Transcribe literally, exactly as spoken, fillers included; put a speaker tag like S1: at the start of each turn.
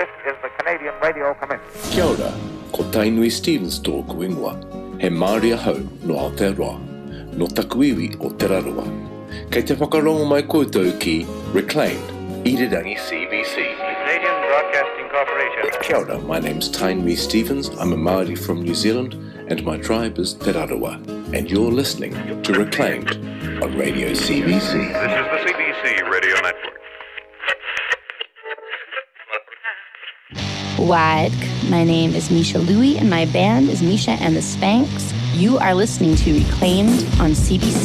S1: This is the Canadian Radio Commission.
S2: Kia ora, ko Tainui Stevens tōku ingoa. He Māori ahau no Aotearoa, no takuiwi o Teraroa. Kei te whakarongo mai koutou ki Reclaimed, Irirangi C B C.
S1: Canadian Broadcasting Corporation.
S2: Kia ora, my name's Tainui Stevens. I'm a Māori from New Zealand and my tribe is Te Raroa. And you're listening to Reclaimed on Radio C B C.
S3: This is the C B C Radio Network.
S4: Wide. My name is Misha Louie and my band is Misha and the Spanks. You are listening to Reclaimed on C B C.